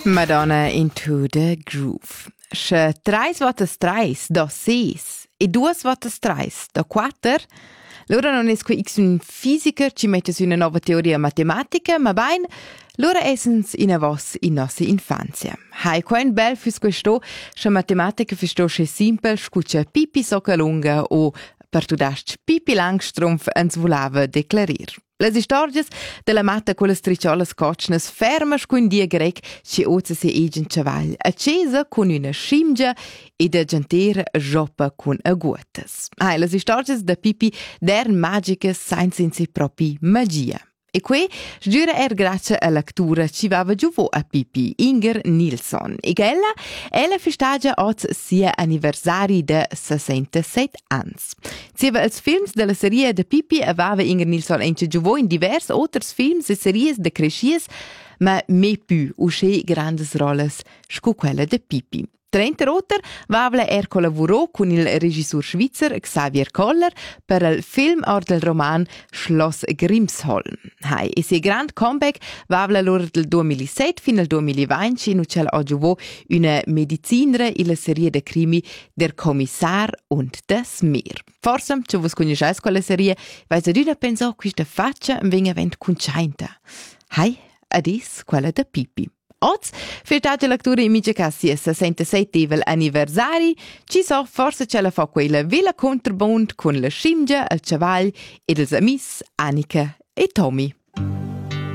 Madonna into the groove. Sche 3 votas 3 do 6 e 2 votas 3 do 4. Lura non es qui un fisica ci mette su una nuova teoria matematica, ma bain lura essens in avos in nostra infanzia. Hai quain bel fus questo, sche matematica fisto sche simpel, scuccia pipi socca lunga o per tu dast pipi langstrumpf ans volava declarir. Les istorgias della matta con le striciolas coccinas fermas cun dia grec ci oza se egen chavagl, accesa con una scimgia e de gentera joppa con aguotas. Les istorgias da pipi dern magicas sain senza propi magia. E qui sgiura grazie a lectura ci vava giuvo a Pippi, Inger Nilsson. E ella festagia oz sia anniversari de 67 ans. Sieva als films della serie de Pippi avava Inger Nilsson ence giuvo in divers oters films e series de crescies, ma me più usce grandes roles sco quella de Pippi. 30 roter vavla collaborò con il regisseur svizzer Xavier Koller per il film or del roman Schloss Grimsholm. E se grand comeback vavla loro del 2007 fino al 2020 in ucel oggiuvò una medicinra in la serie de crimi Der Kommissar und das Meer. Forse, se vos conosceis quella serie, vais ad una pensò questa faccia venga vent conciainta. Adis quella da Pippi. Oz, festagia lectura in mica cassi e 67 anniversari, ci so forse ce la fa quella vela contrabbond con la scimgia, il chavagl ed els amis Annika e Tommy.